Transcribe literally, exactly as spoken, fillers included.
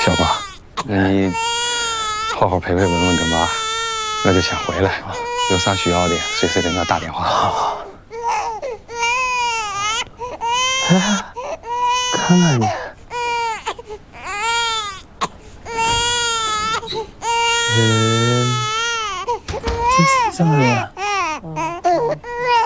小瓜，那你好好陪陪文文跟妈，我就先回来啊。有啥需要的，随时给我打电话。好好。哎，看看你。嗯，这怎么了？